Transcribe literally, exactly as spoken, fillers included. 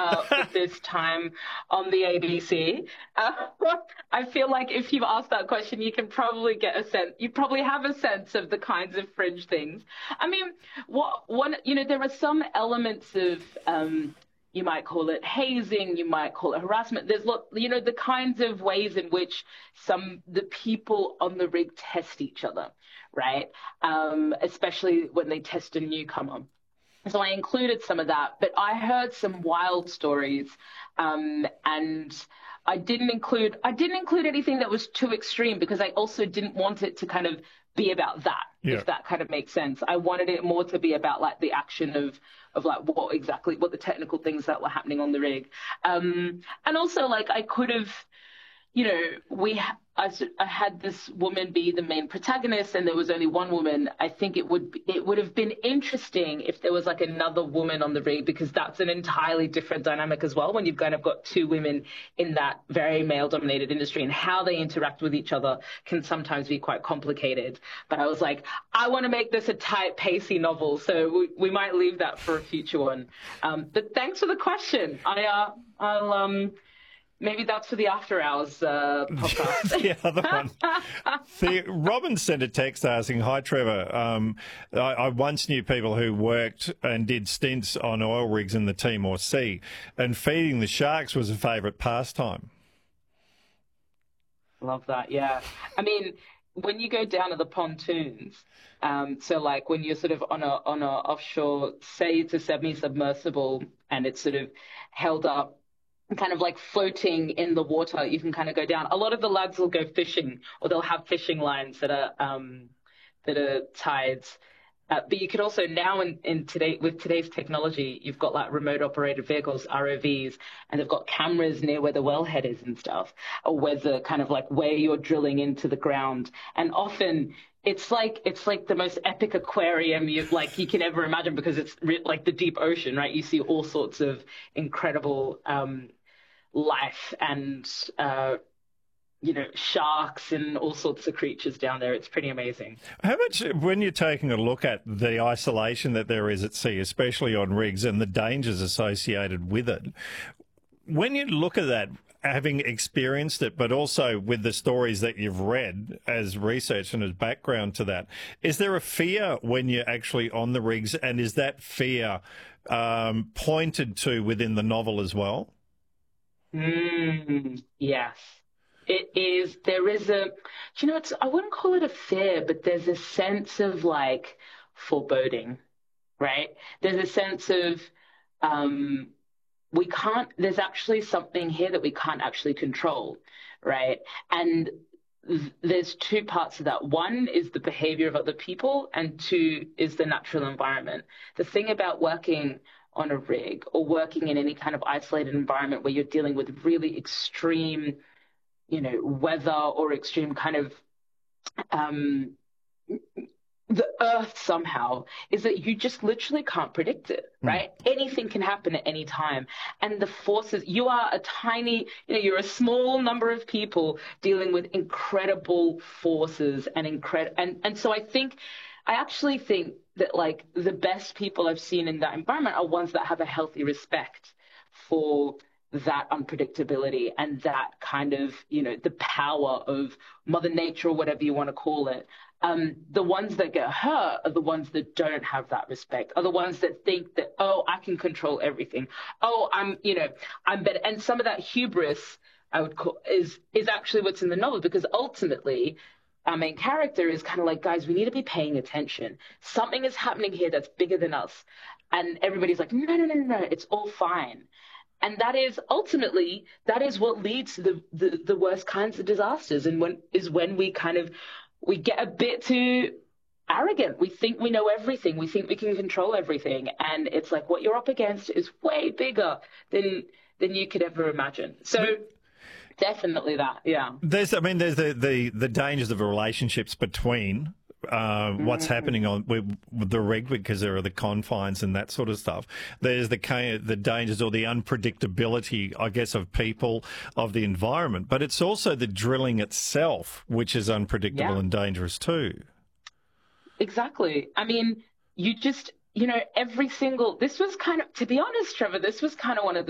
uh, for this time on the A B C. Uh, I feel like if you've asked that question, you can probably get a sense, you probably have a sense of the kinds of fringe things. I mean, what one, you know, there are some elements of, um, you might call it hazing, you might call it harassment. There's lot, you know, the kinds of ways in which some the people on the rig test each other, right? Um, especially when they test a newcomer. So I included some of that, but I heard some wild stories, um, and I didn't include I didn't include anything that was too extreme because I also didn't want it to kind of be about that, yeah. If that kind of makes sense. I wanted it more to be about like the action of of like what exactly what the technical things that were happening on the rig, um, and also like I could have, you know, we ha- I, I had this woman be the main protagonist, and there was only one woman. I think it would it would have been interesting if there was like another woman on the rig, because that's an entirely different dynamic as well. When you've kind of got two women in that very male-dominated industry, and how they interact with each other can sometimes be quite complicated. But I was like, I want to make this a tight, pacey novel, so we, we might leave that for a future one. Um, but thanks for the question. I uh, I'll um. Maybe that's for the After Hours uh, podcast. The other one. The, Robin sent a text asking, hi, Trevor. Um, I, I once knew people who worked and did stints on oil rigs in the Timor Sea, and feeding the sharks was a favourite pastime. Love that, yeah. I mean, when you go down to the pontoons, um, so like when you're sort of on a on a offshore, say it's a semi-submersible, and it's sort of held up, kind of like floating in the water, you can kind of go down. A lot of the lads will go fishing, or they'll have fishing lines that are um, that are tied. Uh, but you could also now in, in today with today's technology, you've got like remote operated vehicles, R O Vs, and they've got cameras near where the wellhead is and stuff, or where the kind of like where you're drilling into the ground. And often it's like it's like the most epic aquarium you like you can ever imagine, because it's re- like the deep ocean, right? You see all sorts of incredible um, life and uh, you know, sharks and all sorts of creatures down there. It's pretty amazing. How much, when you're taking a look at the isolation that there is at sea, especially on rigs, and the dangers associated with it, when you look at that, having experienced it, but also with the stories that you've read as research and as background to that, is there a fear when you're actually on the rigs, and is that fear um, pointed to within the novel as well? Mm, yes. It is, there is a, you know, it's, I wouldn't call it a fear, but there's a sense of like foreboding, right? There's a sense of, um, we can't, there's actually something here that we can't actually control, right? And th- there's two parts of that. One is the behavior of other people, and two is the natural environment. The thing about working on a rig or working in any kind of isolated environment where you're dealing with really extreme, you know, weather or extreme kind of um, the earth somehow, is that you just literally can't predict it, right? Mm. Anything can happen at any time. And the forces, you are a tiny, you know, you're a small number of people dealing with incredible forces and incredible. And, and so I think, I actually think that like the best people I've seen in that environment are ones that have a healthy respect for that unpredictability and that kind of, you know, the power of Mother Nature, or whatever you want to call it. Um, the ones that get hurt are the ones that don't have that respect, are the ones that think that, oh, I can control everything. Oh, I'm, you know, I'm better. And some of that hubris, I would call, is is actually what's in the novel, because ultimately our main character is kind of like, guys, we need to be paying attention. Something is happening here that's bigger than us. And everybody's like, no, no, no, no, no, it's all fine. And that is ultimately, that is what leads to the, the, the worst kinds of disasters. And when is when we kind of, we get a bit too arrogant. We think we know everything. We think we can control everything. And it's like what you're up against is way bigger than than you could ever imagine. So definitely that, yeah. There's, I mean, there's the, the, the dangers of relationships between uh, what's mm-hmm. happening on with, with the rig, because there are the confines and that sort of stuff. There's the the dangers or the unpredictability, I guess, of people, of the environment. But it's also the drilling itself, which is unpredictable yeah. and dangerous too. Exactly. I mean, you just, you know, every single, this was kind of, to be honest, Trevor, this was kind of one of the